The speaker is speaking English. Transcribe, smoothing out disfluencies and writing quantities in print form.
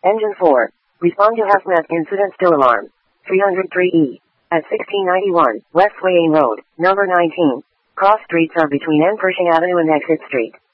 Engine 4. Respond to HAZMAT incident still alarm. 303E. At 1691, West Wayne Road, number 19. Cross streets are between N. Pershing Avenue and Exit Street.